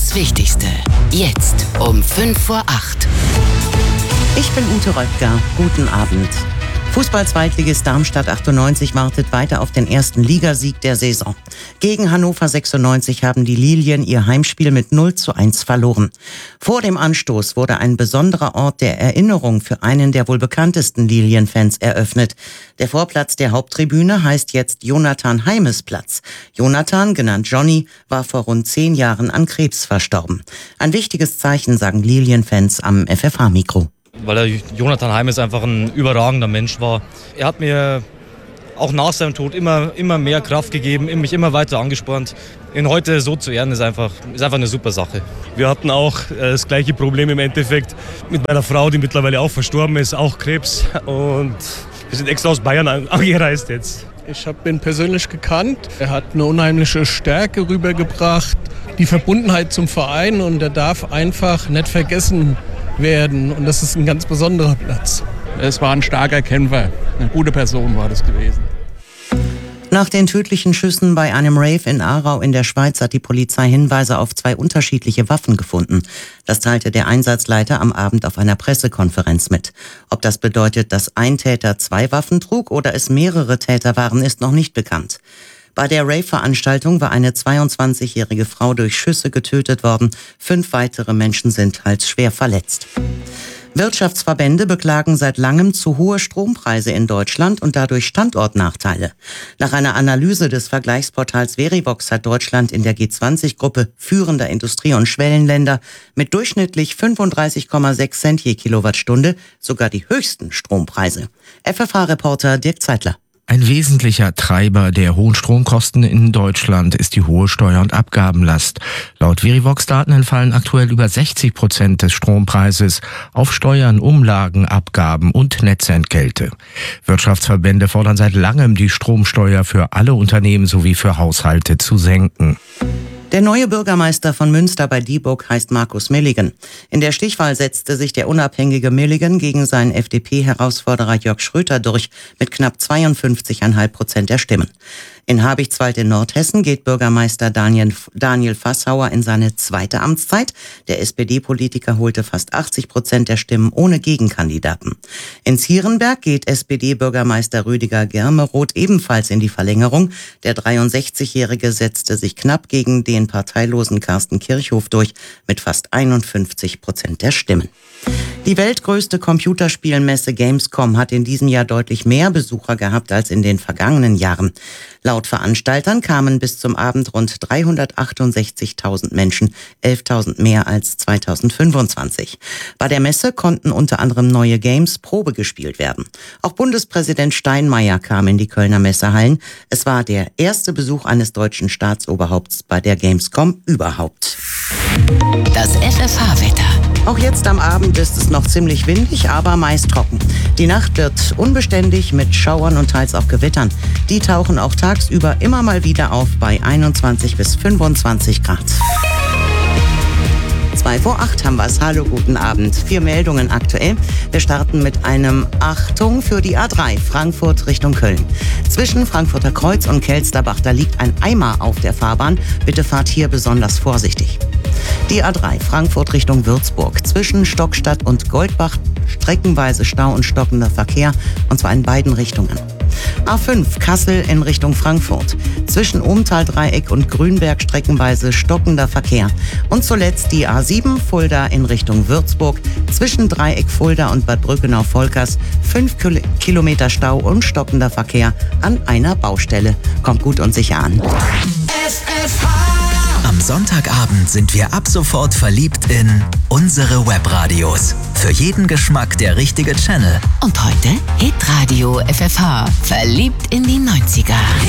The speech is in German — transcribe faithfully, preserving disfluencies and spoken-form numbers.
Das Wichtigste. Jetzt um fünf vor acht. Ich bin Ute Röttger. Guten Abend. Fußball-Zweitligist Darmstadt achtundneunzig wartet weiter auf den ersten Ligasieg der Saison. Gegen Hannover sechsundneunzig haben die Lilien ihr Heimspiel mit null zu eins verloren. Vor dem Anstoß wurde ein besonderer Ort der Erinnerung für einen der wohl bekanntesten Lilien-Fans eröffnet. Der Vorplatz der Haupttribüne heißt jetzt Jonathan Heimes Platz. Jonathan, genannt Johnny, war vor rund zehn Jahren an Krebs verstorben. Ein wichtiges Zeichen, sagen Lilien-Fans am F F H-Mikro. Weil er Jonathan Heimes einfach ein überragender Mensch war. Er hat mir auch nach seinem Tod immer, immer mehr Kraft gegeben, mich immer weiter angespornt. Ihn heute so zu ehren, ist einfach, ist einfach eine super Sache. Wir hatten auch das gleiche Problem im Endeffekt mit meiner Frau, die mittlerweile auch verstorben ist, auch Krebs. Und wir sind extra aus Bayern angereist jetzt. Ich habe ihn persönlich gekannt. Er hat eine unheimliche Stärke rübergebracht, die Verbundenheit zum Verein, und er darf einfach nicht vergessen werden. Und das ist ein ganz besonderer Platz. Es war ein starker Kämpfer. Eine gute Person war das gewesen. Nach den tödlichen Schüssen bei einem Rave in Aarau in der Schweiz hat die Polizei Hinweise auf zwei unterschiedliche Waffen gefunden. Das teilte der Einsatzleiter am Abend auf einer Pressekonferenz mit. Ob das bedeutet, dass ein Täter zwei Waffen trug oder es mehrere Täter waren, ist noch nicht bekannt. Bei der Rave-Veranstaltung war eine zweiundzwanzigjährige Frau durch Schüsse getötet worden. Fünf weitere Menschen sind teils schwer verletzt. Wirtschaftsverbände beklagen seit langem zu hohe Strompreise in Deutschland und dadurch Standortnachteile. Nach einer Analyse des Vergleichsportals Verivox hat Deutschland in der G zwanzig Gruppe führender Industrie- und Schwellenländer mit durchschnittlich fünfunddreißig Komma sechs Cent je Kilowattstunde sogar die höchsten Strompreise. F F H-Reporter Dirk Zeitler. Ein wesentlicher Treiber der hohen Stromkosten in Deutschland ist die hohe Steuer- und Abgabenlast. Laut Verivox-Daten entfallen aktuell über sechzig Prozent des Strompreises auf Steuern, Umlagen, Abgaben und Netzentgelte. Wirtschaftsverbände fordern seit langem, die Stromsteuer für alle Unternehmen sowie für Haushalte zu senken. Der neue Bürgermeister von Münster bei Dieburg heißt Markus Milligen. In der Stichwahl setzte sich der unabhängige Milligen gegen seinen F D P-Herausforderer Jörg Schröter durch mit knapp zweiundfünfzig Komma fünf Prozent der Stimmen. In Habichtswald in Nordhessen geht Bürgermeister Daniel, Daniel Fassauer in seine zweite Amtszeit. Der S P D-Politiker holte fast achtzig Prozent der Stimmen ohne Gegenkandidaten. In Zierenberg geht S P D-Bürgermeister Rüdiger Germeroth ebenfalls in die Verlängerung. Der dreiundsechzigjährige setzte sich knapp gegen den parteilosen Carsten Kirchhoff durch mit fast einundfünfzig Prozent der Stimmen. Die weltgrößte Computerspielmesse Gamescom hat in diesem Jahr deutlich mehr Besucher gehabt als in den vergangenen Jahren. Laut Veranstaltern kamen bis zum Abend rund dreihundertachtundsechzigtausend Menschen, elftausend mehr als zweitausendfünfundzwanzig. Bei der Messe konnten unter anderem neue Games Probe gespielt werden. Auch Bundespräsident Steinmeier kam in die Kölner Messehallen. Es war der erste Besuch eines deutschen Staatsoberhaupts bei der Gamescom überhaupt. Das F F H-Wetter. Auch jetzt am Abend ist es noch ziemlich windig, aber meist trocken. Die Nacht wird unbeständig mit Schauern und teils auch Gewittern. Die tauchen auch tagsüber immer mal wieder auf bei einundzwanzig bis fünfundzwanzig Grad. Zwei vor acht haben wir es. Hallo, guten Abend. Vier Meldungen aktuell. Wir starten mit einem Achtung für die A drei, Frankfurt Richtung Köln. Zwischen Frankfurter Kreuz und Kelsterbach, da liegt ein Eimer auf der Fahrbahn. Bitte fahrt hier besonders vorsichtig. Die A drei, Frankfurt Richtung Würzburg. Zwischen Stockstadt und Goldbach streckenweise Stau und stockender Verkehr, und zwar in beiden Richtungen. A fünf, Kassel in Richtung Frankfurt. Zwischen Ohmtal-Dreieck und Grünberg streckenweise stockender Verkehr. Und zuletzt die A sieben, Fulda in Richtung Würzburg. Zwischen Dreieck Fulda und Bad Brückenau-Volkers fünf Kilometer Stau und stockender Verkehr an einer Baustelle. Kommt gut und sicher an. F F H. Am Sonntagabend sind wir ab sofort verliebt in unsere Webradios. Für jeden Geschmack der richtige Channel. Und heute Hitradio F F H. Verliebt in die neunziger.